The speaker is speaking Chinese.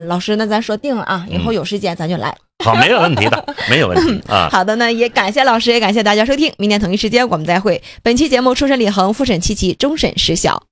老师，那咱说定了啊，以后有时间咱就来。 好，没有问题的，没有问题啊。 好的，那也感谢老师，也感谢大家收听，明天同一时间我们再会。本期节目初审李恒，复审7期，终审失效。